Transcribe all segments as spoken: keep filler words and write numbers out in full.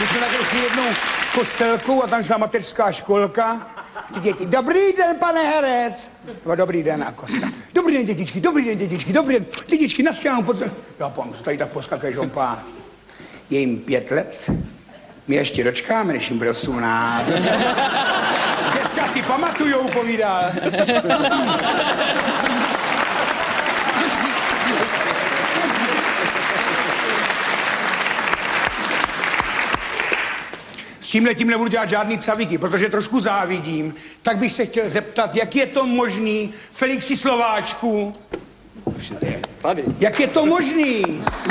My jsme takhle šli jednou s Kostelkou a tam šla mateřská školka. Ty děti, dobrý den, pane herec. No, dobrý den, a Kostka. Dobrý den, dětičky, dobrý den, dětičky, dobrý den. Dětičky, naschledanou pod... Já pám, tady tak poskakuje žompá. Je jim pět let. My ještě dočkáme, než jim bude osmnáct. Dneska si pamatujou, povídal. S tímhle tím nebudu dělat žádný cavíky, protože trošku závidím. Tak bych se chtěl zeptat, jak je to možný, Felixi Slováčku? Tady. Jak je to možný?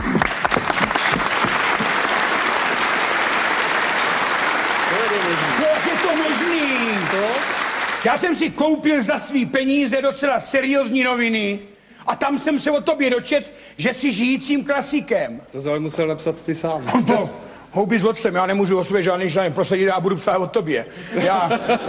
Jak je to možný? Co? Já jsem si koupil za svý peníze docela seriózní noviny a tam jsem se o tobě dočet, že jsi žijícím klasikem. To ale musel napsat ty sám. No, houby s otcem, já nemůžu o sobě žádný článek prosadit a budu psát o tobě. Já...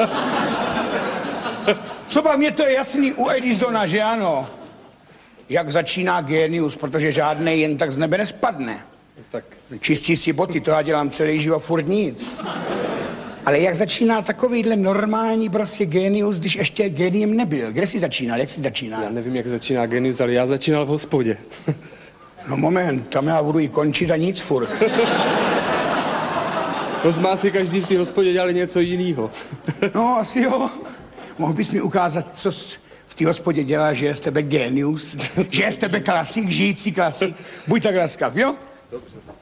Co pak, mně to je jasný u Edisona, že ano? Jak začíná génius, protože žádnej jen tak z nebe nespadne. Tak. Čistí si boty, to já dělám celý život, furt nic. Ale jak začíná takovýhle normální prostě génius, když ještě géniem nebyl? Kde jsi začínal? Jak jsi začínal? Já nevím, jak začíná genius, ale já začínal v hospodě. No moment, tam já budu i končit a nic furt. To má si každý v té hospodě dělali něco jiného. No, asi jo. Mohl bys mi ukázat, co jsi v té hospodě dělá, že je z tebe génius, že je z tebe klasik, žijící klasik. Buď tak laskav, jo? Dobře.